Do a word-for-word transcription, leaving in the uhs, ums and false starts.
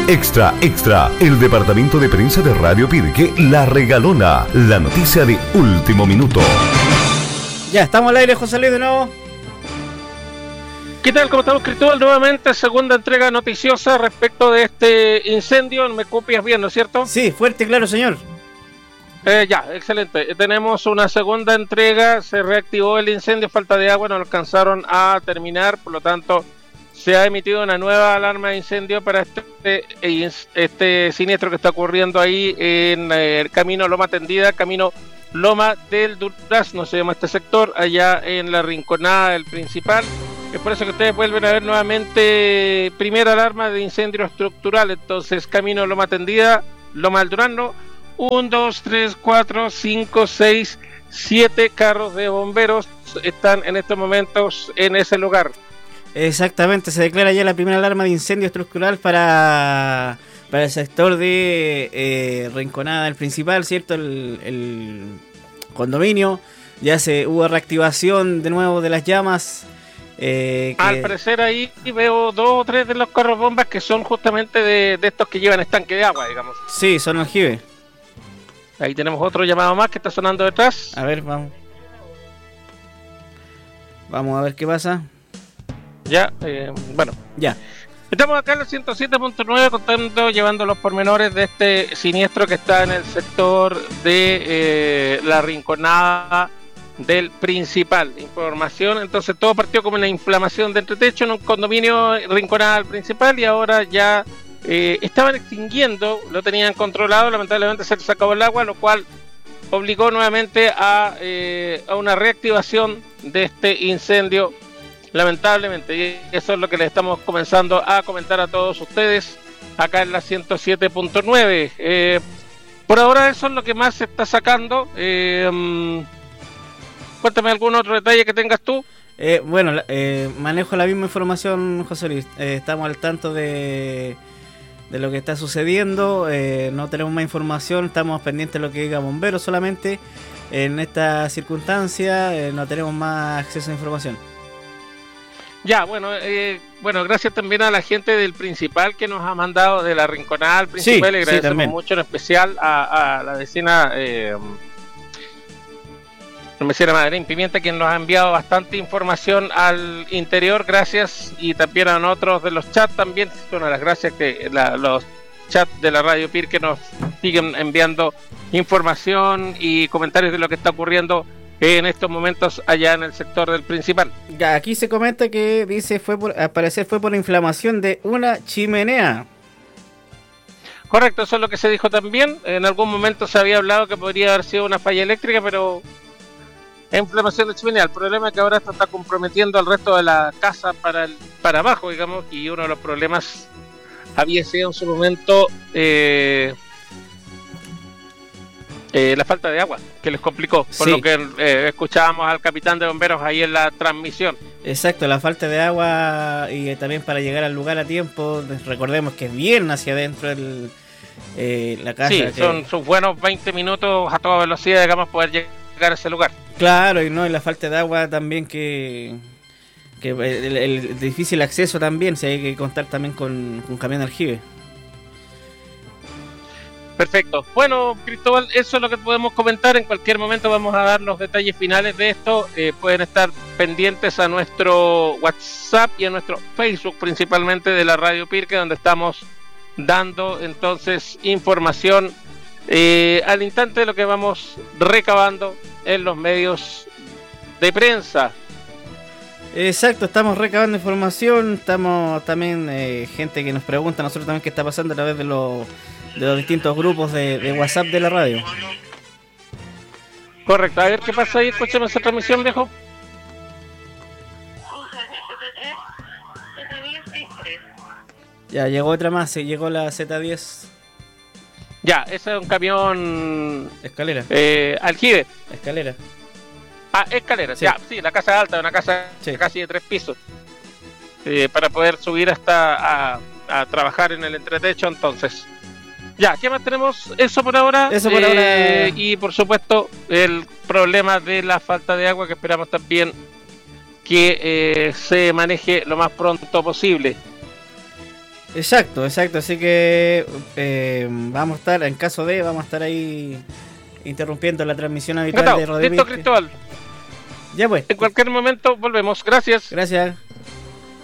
Extra, extra. El departamento de prensa de Radio Pirque La Regalona. La noticia de último minuto. Ya, estamos al aire, José Luis, de nuevo. ¿Qué tal? ¿Cómo estamos, Cristóbal? Nuevamente, segunda entrega noticiosa respecto de este incendio. Me copias bien, ¿no es cierto? Sí, fuerte y claro, señor. Eh, ya, excelente. Tenemos una segunda entrega. Se reactivó el incendio, falta de agua, no alcanzaron a terminar. Por lo tanto, se ha emitido una nueva alarma de incendio para este, este siniestro que está ocurriendo ahí en el camino Loma Tendida, camino Loma del Durazno, se llama este sector, allá en la Rinconada del Principal. Es por eso que ustedes vuelven a ver nuevamente primera alarma de incendio estructural. Entonces, camino Loma Tendida, Loma del Durazno, uno, dos, tres, cuatro, cinco, seis, siete carros de bomberos están en estos momentos en ese lugar. Exactamente, se declara ya la primera alarma de incendio estructural para, para el sector de eh, Rinconada del Principal, ¿cierto? El, el condominio, ya se hubo reactivación de nuevo de las llamas. Eh, que... Al parecer ahí veo dos o tres de los carros bombas que son justamente de, de estos que llevan estanque de agua, digamos. Sí, son aljibe. Ahí tenemos otro llamado más que está sonando detrás. A ver, vamos. Vamos a ver qué pasa. Ya, eh, bueno. Ya. Estamos acá en la ciento siete punto nueve contando, llevando los pormenores de este siniestro que está en el sector de eh, la Rinconada del Principal. Información, entonces todo partió como una inflamación de entretecho en un condominio Rinconada del Principal y ahora ya eh, estaban extinguiendo, lo tenían controlado, lamentablemente se les acabó el agua, lo cual obligó nuevamente a, eh, a una reactivación de este incendio, lamentablemente, y eso es lo que les estamos comenzando a comentar a todos ustedes acá en la ciento siete punto nueve. Eh, por ahora eso es lo que más se está sacando. eh, um, Cuéntame algún otro detalle que tengas tú. Eh, bueno, eh, manejo la misma información, José Luis. Eh, estamos al tanto de, de lo que está sucediendo. Eh, no tenemos más información. Estamos pendientes de lo que diga Bomberos solamente. En esta circunstancia eh, no tenemos más acceso a información. Ya, bueno, eh, bueno, gracias también a la gente del Principal que nos ha mandado de la Rinconada al Principal. Sí, Le agradecemos sí, mucho, en especial a, a la vecina... Eh, la vecina Madeleine Pimienta, quien nos ha enviado bastante información al interior, gracias, y también a otros de los chats también, bueno, las gracias que la, los chats de la Radio Pir que nos siguen enviando información y comentarios de lo que está ocurriendo en estos momentos allá en el sector del Principal. Ya, aquí se comenta que dice fue por, al parecer fue por inflamación de una chimenea. Correcto, eso es lo que se dijo también. En algún momento se había hablado que podría haber sido una falla eléctrica, pero inflamación de chimenea. El problema es que ahora esto está comprometiendo al resto de la casa para el, para abajo, digamos, y uno de los problemas había sido en su momento eh, eh, la falta de agua, que les complicó, por sí. lo que eh, escuchábamos al capitán de bomberos ahí en la transmisión. Exacto, la falta de agua y también para llegar al lugar a tiempo. Recordemos que es bien hacia adentro el, eh, la casa. Sí, que... son sus buenos veinte minutos a toda velocidad, digamos, poder llegar a ese lugar. Claro, y no, y la falta de agua también que, que el, el, el difícil acceso también, si hay que contar también con un camión de aljibe. Perfecto. Bueno, Cristóbal, eso es lo que podemos comentar. En cualquier momento vamos a dar los detalles finales de esto. Eh, pueden estar pendientes a nuestro WhatsApp y a nuestro Facebook, principalmente de la Radio Pirque, donde estamos dando entonces información eh, al instante de lo que vamos recabando en los medios de prensa. Exacto, estamos recabando información, estamos también eh, gente que nos pregunta a nosotros también qué está pasando a través de los de los distintos grupos de, de WhatsApp de la radio. Correcto, a ver qué pasa ahí, escúchame esa transmisión, viejo. Ya, llegó otra más, se llegó la Z diez. Ya, ese es un camión... Escalera. Eh, aljibe. Escalera. Ah, escalera, sí. Ya, sí, la casa alta, una casa sí. casi de tres pisos. Eh, para poder subir hasta a, a trabajar en el entretecho, entonces. Ya, ¿qué más tenemos? Eso por ahora. Eso por eh, ahora. Y por supuesto, el problema de la falta de agua que esperamos también que eh, se maneje lo más pronto posible. Exacto, exacto. Así que eh, vamos a estar, en caso de, vamos a estar ahí interrumpiendo la transmisión habitual Encantado. de Radio Listo, Pirque. Cristóbal. Ya pues. En cualquier momento volvemos. Gracias. Gracias.